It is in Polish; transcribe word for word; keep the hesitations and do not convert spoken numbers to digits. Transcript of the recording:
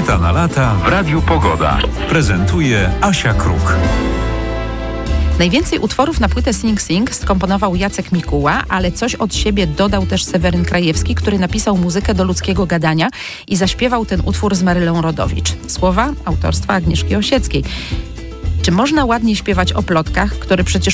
Płyta na lata w Radiu Pogoda. Prezentuje Asia Kruk. Najwięcej utworów na płytę Sing Sing skomponował Jacek Mikuła, ale coś od siebie dodał też Seweryn Krajewski, który napisał muzykę do Ludzkiego Gadania i zaśpiewał ten utwór z Marylą Rodowicz. Słowa autorstwa Agnieszki Osieckiej. Czy można ładnie śpiewać o plotkach, które przecież